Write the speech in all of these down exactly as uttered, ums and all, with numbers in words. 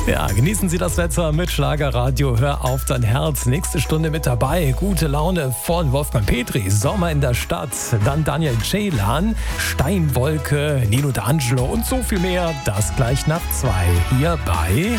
Ja, genießen Sie das Wetter mit Schlagerradio. Hör auf dein Herz. Nächste Stunde mit dabei. Gute Laune von Wolfgang Petri. Sommer in der Stadt. Dann Daniel Ceylan. Steinwolke, Nino D'Angelo und so viel mehr. Das gleich nach zwei. Hier bei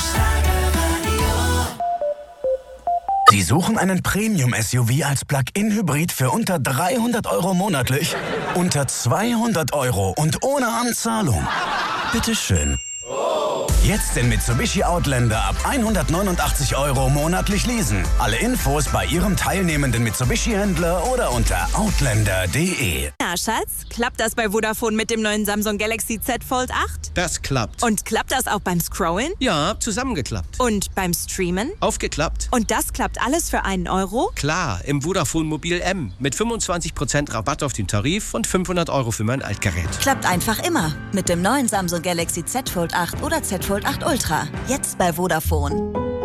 Sie suchen einen Premium-S U V als Plug-in-Hybrid für unter dreihundert Euro monatlich? Unter zweihundert Euro und ohne Anzahlung? Bitteschön. Jetzt den Mitsubishi Outlander ab hundertneunundachtzig Euro monatlich leasen. Alle Infos bei Ihrem teilnehmenden Mitsubishi-Händler oder unter outlander punkt de. Na, Schatz, klappt das bei Vodafone mit dem neuen Samsung Galaxy Z Fold acht? Das klappt. Und klappt das auch beim Scrollen? Ja, zusammengeklappt. Und beim Streamen? Aufgeklappt. Und das klappt alles für einen Euro? Klar, im Vodafone Mobil M. Mit fünfundzwanzig Prozent Rabatt auf den Tarif und fünfhundert Euro für mein Altgerät. Klappt einfach immer. Mit dem neuen Samsung Galaxy Z Fold acht oder Z Fold acht Ultra. Jetzt bei Vodafone.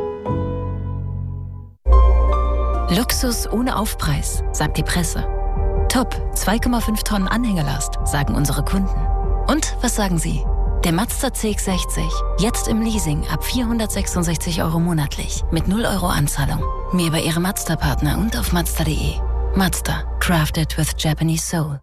Luxus ohne Aufpreis, sagt die Presse. Top, zwei Komma fünf Tonnen Anhängelast, sagen unsere Kunden. Und was sagen Sie? Der Mazda C X sechzig, jetzt im Leasing ab vierhundertsechsundsechzig Euro monatlich, mit null Euro Anzahlung. Mehr bei Ihrem Mazda-Partner und auf mazda punkt de. Mazda, crafted with Japanese soul.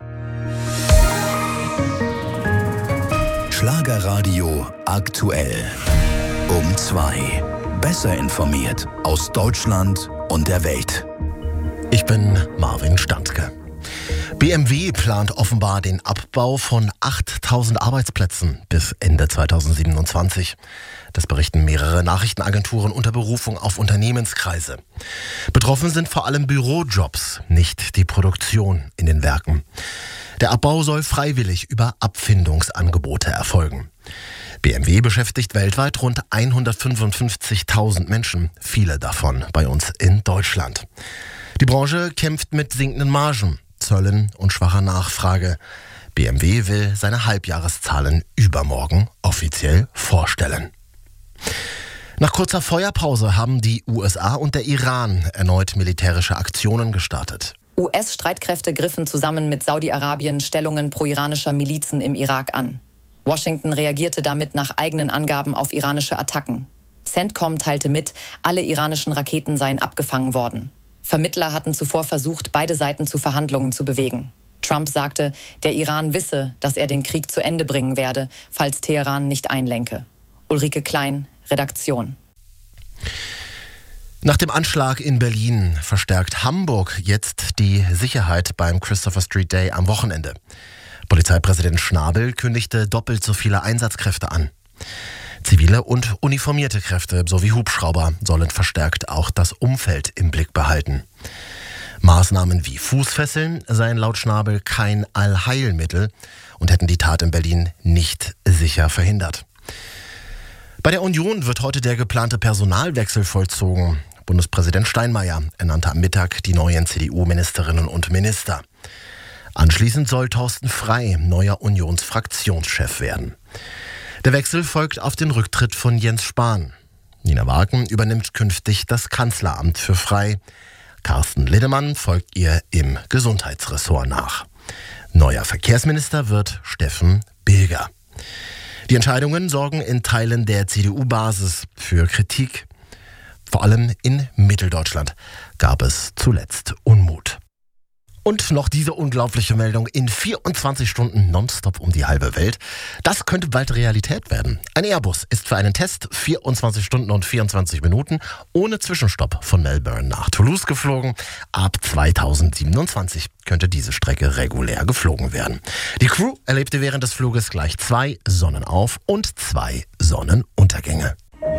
Schlagerradio aktuell. Um zwei. Besser informiert aus Deutschland und der Welt. Ich bin Marvin Standke. B M W plant offenbar den Abbau von achttausend Arbeitsplätzen bis Ende zweitausendsiebenundzwanzig. Das berichten mehrere Nachrichtenagenturen unter Berufung auf Unternehmenskreise. Betroffen sind vor allem Bürojobs, nicht die Produktion in den Werken. Der Abbau soll freiwillig über Abfindungsangebote erfolgen. B M W beschäftigt weltweit rund hundertfünfundfünfzigtausend Menschen, viele davon bei uns in Deutschland. Die Branche kämpft mit sinkenden Margen, Zöllen und schwacher Nachfrage. B M W will seine Halbjahreszahlen übermorgen offiziell vorstellen. Nach kurzer Feuerpause haben die U S A und der Iran erneut militärische Aktionen gestartet. U S-Streitkräfte griffen zusammen mit Saudi-Arabien Stellungen pro-iranischer Milizen im Irak an. Washington reagierte damit nach eigenen Angaben auf iranische Attacken. CENTCOM teilte mit, alle iranischen Raketen seien abgefangen worden. Vermittler hatten zuvor versucht, beide Seiten zu Verhandlungen zu bewegen. Trump sagte, der Iran wisse, dass er den Krieg zu Ende bringen werde, falls Teheran nicht einlenke. Ulrike Klein, Redaktion. Nach dem Anschlag in Berlin verstärkt Hamburg jetzt die Sicherheit beim Christopher Street Day am Wochenende. Polizeipräsident Schnabel kündigte doppelt so viele Einsatzkräfte an. Zivile und uniformierte Kräfte sowie Hubschrauber sollen verstärkt auch das Umfeld im Blick behalten. Maßnahmen wie Fußfesseln seien laut Schnabel kein Allheilmittel und hätten die Tat in Berlin nicht sicher verhindert. Bei der Union wird heute der geplante Personalwechsel vollzogen. Bundespräsident Steinmeier ernannte am Mittag die neuen C D U-Ministerinnen und Minister. Anschließend soll Thorsten Frey neuer Unionsfraktionschef werden. Der Wechsel folgt auf den Rücktritt von Jens Spahn. Nina Wagen übernimmt künftig das Kanzleramt für Frey. Carsten Linnemann folgt ihr im Gesundheitsressort nach. Neuer Verkehrsminister wird Steffen Bilger. Die Entscheidungen sorgen in Teilen der C D U-Basis für Kritik. Vor allem in Mitteldeutschland gab es zuletzt Unmut. Und noch diese unglaubliche Meldung: in vierundzwanzig Stunden nonstop um die halbe Welt. Das könnte bald Realität werden. Ein Airbus ist für einen Test vierundzwanzig Stunden und vierundzwanzig Minuten ohne Zwischenstopp von Melbourne nach Toulouse geflogen. Ab zweitausendsiebenundzwanzig könnte diese Strecke regulär geflogen werden. Die Crew erlebte während des Fluges gleich zwei Sonnenauf- und zwei Sonnenuntergänge.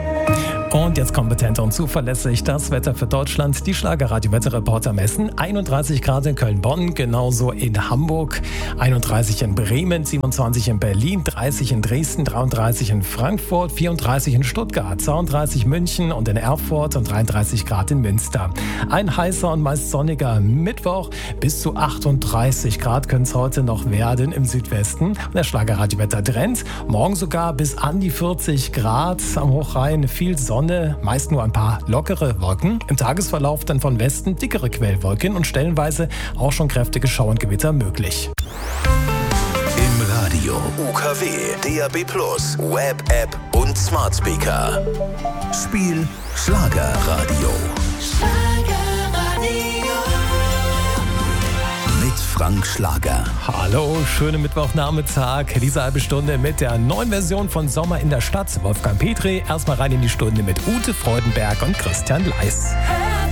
Und jetzt kompetent und zuverlässig das Wetter für Deutschland. Die Schlagerradio-Wetterreporter messen einunddreißig Grad in Köln-Bonn, genauso in Hamburg, einunddreißig in Bremen, siebenundzwanzig in Berlin, dreißig in Dresden, dreiunddreißig in Frankfurt, vierunddreißig in Stuttgart, zweiunddreißig München und in Erfurt und dreiunddreißig Grad in Münster. Ein heißer und meist sonniger Mittwoch. Bis zu achtunddreißig Grad können es heute noch werden im Südwesten. Und der Schlagerradio-Wetter-Trend. Morgen sogar bis an die vierzig Grad am Hochrhein. Viel Sonne, meist nur ein paar lockere Wolken. Im Tagesverlauf dann von Westen dickere Quellwolken und stellenweise auch schon kräftige Schauer und Gewitter möglich. Im Radio Radio, U K W, D A B plus, Web, App und Smart Speaker. Spiel Schlagerradio. Mit Frank Schlager. Hallo, schönen Mittwochnachmittag. Diese halbe Stunde mit der neuen Version von Sommer in der Stadt. Wolfgang Petri, erstmal rein in die Stunde mit Ute Freudenberg und Christian Leis.